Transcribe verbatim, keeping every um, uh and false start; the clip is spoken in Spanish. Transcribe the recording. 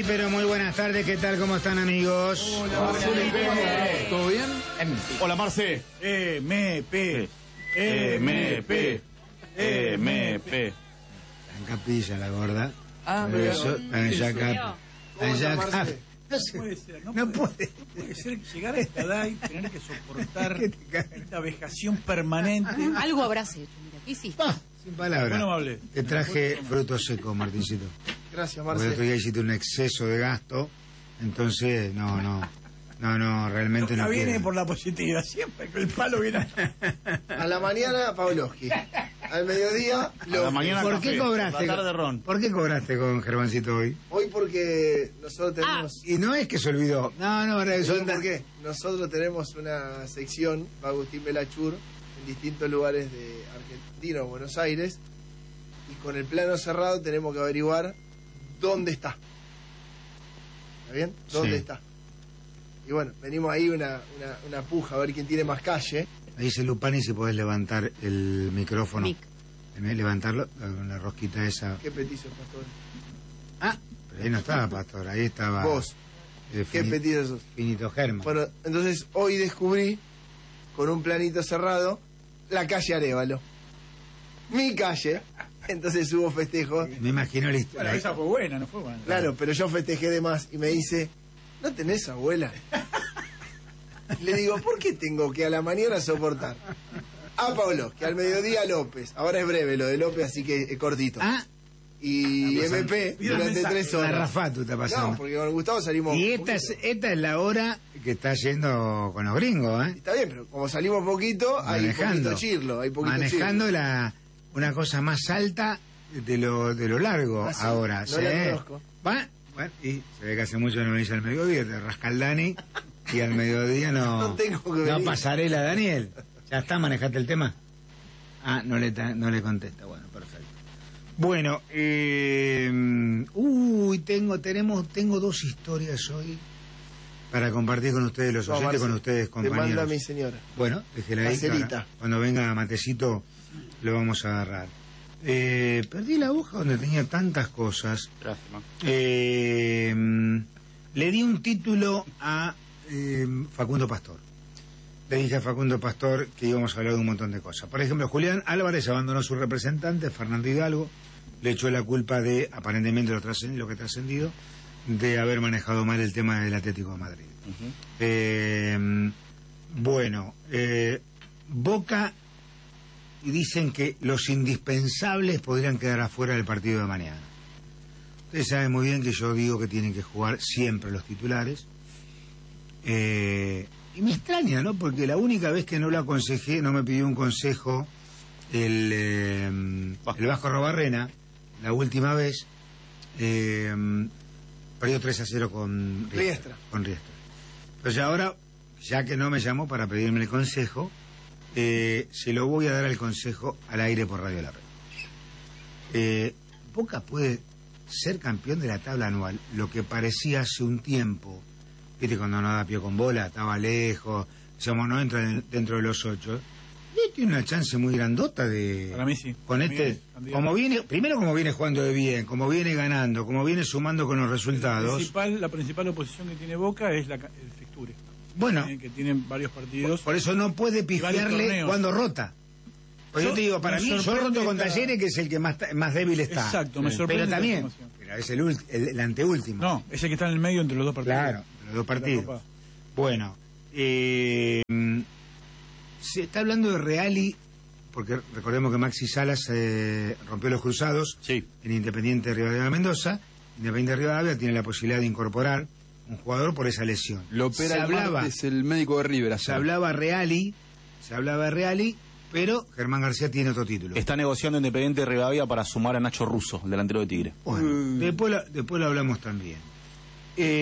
pero muy buenas tardes. ¿Qué tal? ¿Cómo están, amigos? Hola, Marce. ¿Todo bien? Hola, Marce. M P. M P. M P. En capilla, la gorda. Ah, pero pero... eso, está en Yaca. Está en Yaca. No, sé, puede ser, no, no puede, puede. puede ser llegar a esta edad y tener que soportar ¿Qué te cae? esta vejación permanente. Algo habrás hecho, mira, ¿qué hiciste? Ah, sin palabras. Bueno, amable. Te traje frutos secos, Martincito. Gracias, Porque el otro Marce. día hiciste un exceso de gasto. Entonces, no, no. No, no, realmente Nunca no viene quiero. por la positiva, siempre que el palo viene. A la mañana, Pavlovsky. Al mediodía, A la López. mañana ¿Por café, qué cobraste? por la tarde ron. ¿Por qué cobraste con Germancito hoy? Hoy porque nosotros tenemos... Y no es que se olvidó. No, no, verdad, ¿Saben son por qué? Nosotros tenemos una sección, Agustín Belachur, en distintos lugares de Argentina o Buenos Aires, y con el plano cerrado tenemos que averiguar dónde está. ¿Está bien? ¿Dónde Sí. está? Y bueno, venimos ahí una, una, una puja a ver quién tiene más calle. Ahí dice Lupani si podés levantar el micrófono. Mic. Eh, Levantarlo con la rosquita esa. ¿Qué petizo, pastor? Ah, pero ahí no estaba Pastor, ahí estaba. Vos. eh, ¿Qué Fini- petizo sos? Finito Germán. Bueno, entonces hoy descubrí, con un planito cerrado, la calle Arévalo. Mi calle. Entonces hubo festejos. Me imagino la Bueno, historia. esa fue buena, no fue buena. Claro, pero yo festejé de más y me dice, ¿no tenés abuela? Y le digo, ¿por qué tengo que a la mañana soportar a Pavlovsky, al mediodía López? Ahora es breve lo de López, así que es cortito. Ah, Y Ah, pues, M P mira el durante mensaje. tres la horas. Rafatu está pasando. No, porque con Gustavo salimos... y un esta es, poquito. esta es la hora que está yendo con los gringos, ¿eh? Está bien, pero como salimos poquito, hay Manejando. poquito chirlo, hay poquito Manejando chirlo. la, una cosa más alta de lo, de lo largo Ah, sí, ahora. no ¿sí? la conozco. Va, bueno, y se ve que hace mucho que no venís al mediodía, te rasca el Dani y al mediodía no, No tengo que no venir. pasarela, Daniel. ¿Ya está? ¿Manejaste el tema? Ah, no le, ta- no le contesta. Bueno, perfecto. Bueno, eh, uy, tengo, tenemos, tengo dos historias hoy para compartir con ustedes, los No, oyentes, Marce, con ustedes, te compañeros. manda mi señora. Bueno, déjela ahí. Caserita. que ahora, cuando venga Matecito, lo vamos a agarrar. Eh, perdí la hoja donde tenía tantas cosas. Gracias, man. Eh, mm, le di un título a eh, Facundo Pastor. Le dije a Facundo Pastor que íbamos a hablar de un montón de cosas. Por ejemplo, Julián Álvarez abandonó a su representante, Fernando Hidalgo, le echó la culpa de, aparentemente lo, trascend- lo que ha trascendido, de haber manejado mal el tema del Atlético de Madrid. Ujú. Eh, bueno, eh, Boca, y dicen que los indispensables podrían quedar afuera del partido de mañana. Ustedes saben muy bien que yo digo que tienen que jugar siempre los titulares. Eh, y me extraña, ¿no? Porque la única vez que no lo aconsejé, no me pidió un consejo el, eh, el Vasco Robarrena, la última vez, eh, perdió tres a cero con Riestra. Con Riestra. Entonces ahora, ya que no me llamó para pedirme el consejo, eh, se lo voy a dar el consejo al aire por Radio La Red. Eh, Boca puede ser campeón de la tabla anual, lo que parecía hace un tiempo, viste, cuando no da pie con bola, estaba lejos, digamos, no entra en- dentro de los ocho. Y tiene una chance muy grandota de... Para mí sí. Con Para mí este, es candidato. como viene, primero como viene jugando de bien, como viene ganando, como viene sumando con los resultados. Principal- la principal oposición que tiene Boca es la, ca- el Fixture. Bueno, Eh, que tienen varios partidos. por eso no puede varios pifiarle torneos. cuando rota. Pues yo, Yo- te digo, para me mí, yo sorprende roto con esta- Talleres, que es el que más, ta- más débil está. Exacto, me Sí. sorprende Pero esta también, información. pero es el, ult- el, el anteúltimo. No, ese que está en el medio entre los dos partidos. Claro, los dos De la partidos. Copa. Bueno, eh, mm, se está hablando de Reali, porque recordemos que Maxi Salas eh, rompió los cruzados Sí. en Independiente de Rivadavia Mendoza. Independiente de Rivadavia tiene la posibilidad de incorporar un jugador por esa lesión. Lo opera se el hablaba, martes el médico de River. se ayer. hablaba Reali, se hablaba de Reali, pero Germán García tiene otro título. Está negociando Independiente de Rivadavia para sumar a Nacho Russo, delantero de Tigre. Bueno, después, lo- después lo hablamos también. Eh,